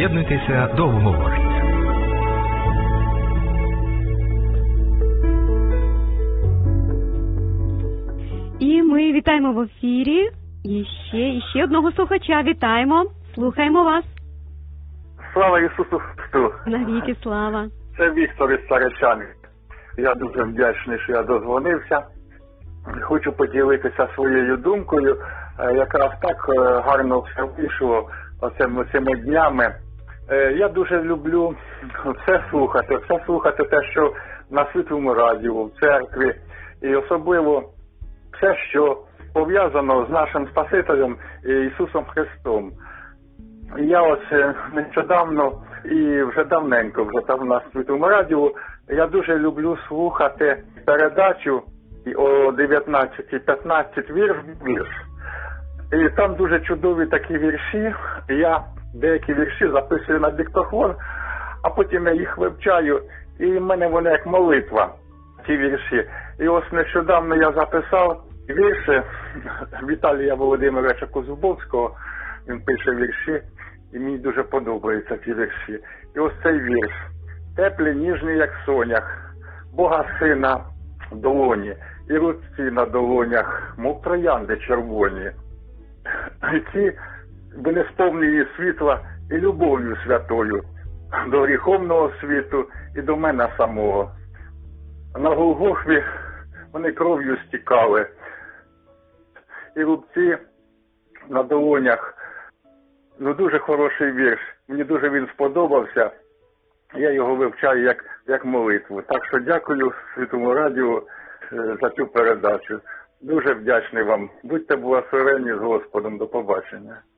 Приєднуйтеся до обговорення. І ми вітаємо в ефірі ще одного слухача. Вітаємо, слухаємо вас. Слава Ісусу Христу! Навіки слава! Це Віктор із Царичани. Я дуже вдячний, що я дозвонився. Хочу поділитися своєю думкою. Якраз так гарно все вийшло цими днями. Я дуже люблю все слухати те, що на Світлому радіо, в церкві. І особливо все, що пов'язано з нашим Спасителем Ісусом Христом. Я ось нещодавно і вже давненько, вже там на Світлому радіо, я дуже люблю слухати передачу о 19:15 вірш. І там дуже чудові такі вірші. Я деякі вірші записую на диктофон, а потім я їх вивчаю. І в мене вони як молитва, ті вірші. І ось нещодавно я записав вірші Віталія Володимировича Козубовського. Він пише вірші, і мені дуже подобаються ці вірші. І ось цей вірш. Теплі, ніжні, як сонях, Бога Сина в долоні, і рудці на долонях, мов троянди червоні. І ці вони сповнені світла і любов'ю святою до гріховного світу і до мене самого. На Голгофі вони кров'ю стікали, і рубці на долонях. Ну, дуже хороший вірш. Мені дуже він сподобався. Я його вивчаю як молитву. Так що дякую Світлому радіо за цю передачу. Дуже вдячний вам. Будьте благословенні з Господом. До побачення.